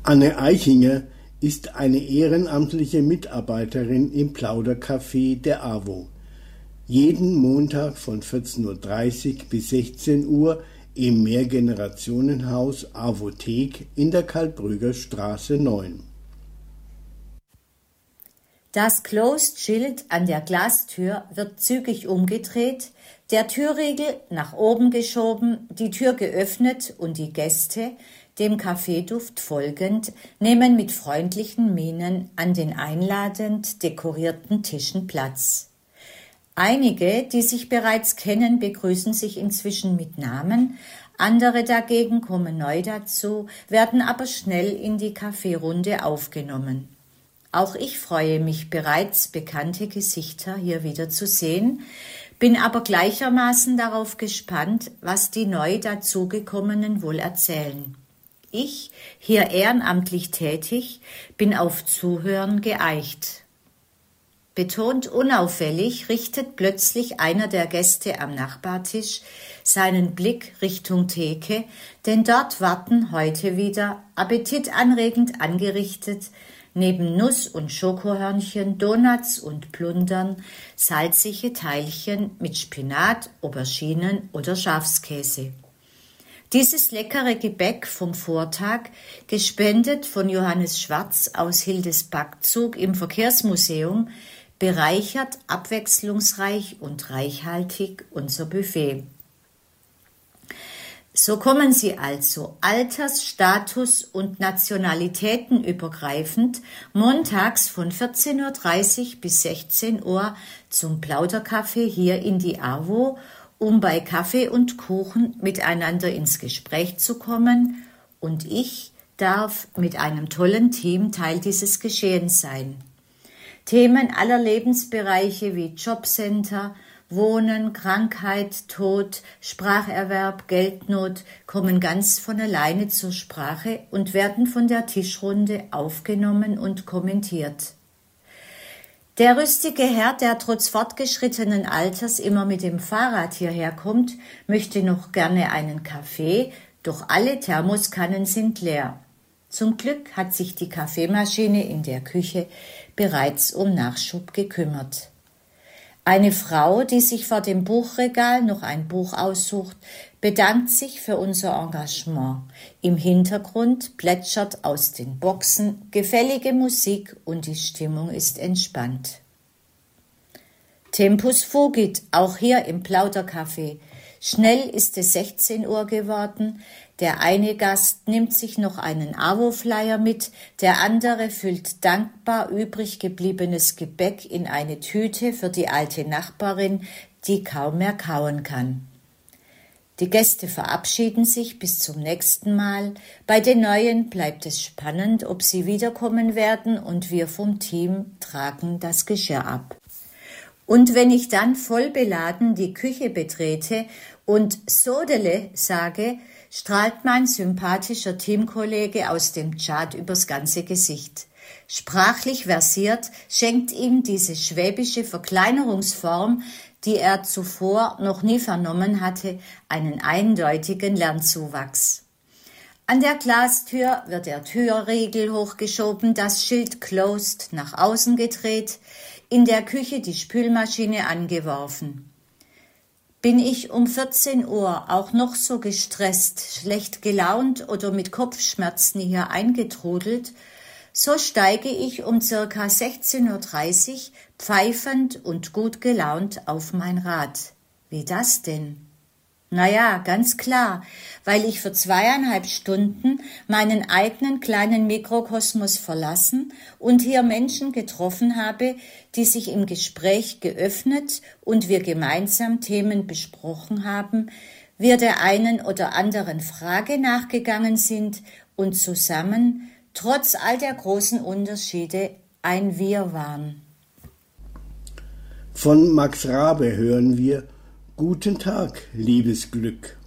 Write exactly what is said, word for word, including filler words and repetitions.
Anne Eichinger ist eine ehrenamtliche Mitarbeiterin im Plaudercafé der AWO. Jeden Montag von vierzehn Uhr dreißig bis sechzehn Uhr im Mehrgenerationenhaus AWOthek in der Karl-Brügger Straße neun. Das Closed-Schild an der Glastür wird zügig umgedreht, der Türriegel nach oben geschoben, die Tür geöffnet und die Gäste, dem Kaffeeduft folgend, nehmen mit freundlichen Mienen an den einladend dekorierten Tischen Platz. Einige, die sich bereits kennen, begrüßen sich inzwischen mit Namen, andere dagegen kommen neu dazu, werden aber schnell in die Kaffeerunde aufgenommen. Auch ich freue mich, bereits bekannte Gesichter hier wieder zu sehen, bin aber gleichermaßen darauf gespannt, was die neu dazugekommenen wohl erzählen. Ich, hier ehrenamtlich tätig, bin auf Zuhören geeicht. Betont unauffällig richtet plötzlich einer der Gäste am Nachbartisch seinen Blick Richtung Theke, denn dort warten heute wieder, appetitanregend angerichtet, neben Nuss- und Schokohörnchen, Donuts und Plundern, salzige Teilchen mit Spinat, Auberginen oder Schafskäse. Dieses leckere Gebäck vom Vortag, gespendet von Johannes Schwarz aus Hildes Backzug im Verkehrsmuseum, bereichert abwechslungsreich und reichhaltig unser Buffet. So kommen Sie also alters-, status- und nationalitätenübergreifend montags von vierzehn Uhr dreißig bis sechzehn Uhr zum Plaudercafé hier in die AWO, um bei Kaffee und Kuchen miteinander ins Gespräch zu kommen, und ich darf mit einem tollen Team Teil dieses Geschehens sein. Themen aller Lebensbereiche wie Jobcenter, Wohnen, Krankheit, Tod, Spracherwerb, Geldnot kommen ganz von alleine zur Sprache und werden von der Tischrunde aufgenommen und kommentiert. Der rüstige Herr, der trotz fortgeschrittenen Alters immer mit dem Fahrrad hierher kommt, möchte noch gerne einen Kaffee, doch alle Thermoskannen sind leer. Zum Glück hat sich die Kaffeemaschine in der Küche bereits um Nachschub gekümmert. Eine Frau, die sich vor dem Buchregal noch ein Buch aussucht, bedankt sich für unser Engagement. Im Hintergrund plätschert aus den Boxen gefällige Musik und die Stimmung ist entspannt. Tempus fugit, auch hier im Plaudercafé. Schnell ist es sechzehn Uhr geworden. Der eine Gast nimmt sich noch einen AWO-Flyer mit, der andere füllt dankbar übrig gebliebenes Gebäck in eine Tüte für die alte Nachbarin, die kaum mehr kauen kann. Die Gäste verabschieden sich bis zum nächsten Mal. Bei den Neuen bleibt es spannend, ob sie wiederkommen werden, und wir vom Team tragen das Geschirr ab. Und wenn ich dann voll beladen die Küche betrete und Sodele sage, strahlt mein sympathischer Teamkollege aus dem Tschad übers ganze Gesicht. Sprachlich versiert schenkt ihm diese schwäbische Verkleinerungsform, die er zuvor noch nie vernommen hatte, einen eindeutigen Lernzuwachs. An der Glastür wird der Türriegel hochgeschoben, das Schild Closed nach außen gedreht, in der Küche die Spülmaschine angeworfen. Bin ich um vierzehn Uhr auch noch so gestresst, schlecht gelaunt oder mit Kopfschmerzen hier eingetrudelt, so steige ich um circa sechzehn Uhr dreißig pfeifend und gut gelaunt auf mein Rad. Wie das denn? Naja, ganz klar, weil ich für zweieinhalb Stunden meinen eigenen kleinen Mikrokosmos verlassen und hier Menschen getroffen habe, die sich im Gespräch geöffnet und wir gemeinsam Themen besprochen haben, wir der einen oder anderen Frage nachgegangen sind und zusammen, trotz all der großen Unterschiede, ein Wir waren. Von Max Rabe hören wir: Guten Tag, liebes Glück.